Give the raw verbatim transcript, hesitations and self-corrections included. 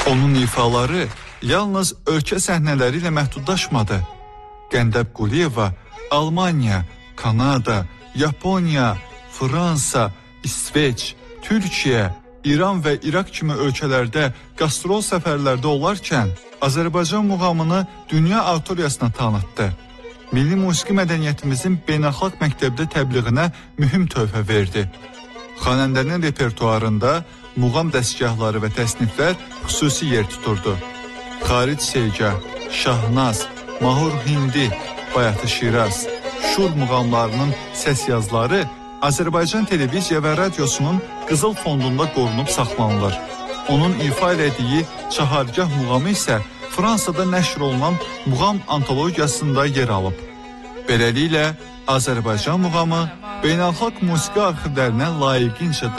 Onun ifaları yalnız ölkə səhnələri ilə məhdudlaşmadı. Qəndəb Quliyeva Almanya, Kanada, Yaponiya, Fransa, İsveç, Türkiyə, İran və İraq kimi ölkələrdə qastrol səfərlərdə olarkən Azərbaycan muğamını dünya auditoriyasına tanıtdı. Milli musiqi mədəniyyətimizin beynəlxalq məktəbdə təbliğinə mühüm töhfə verdi. Xanəndənin repertuarında muğam dəstgahları və təsniflər xüsusi yer tuturdu. Xaric Seyga, Şahnaz, Mahur Hindi, Bayatı Şiraz, Şur muğamlarının səs yazıları Azərbaycan televiziya və radiosunun qızıl fondunda qorunub saxlanılır. Onun ifa elədiyi Çahargah muğamı isə Fransada nəşr olunan muğam antologiyasında yer alıb. Beləliklə, Azərbaycan muğamı beynəlxalq musiqi arxivlərinə layiqincə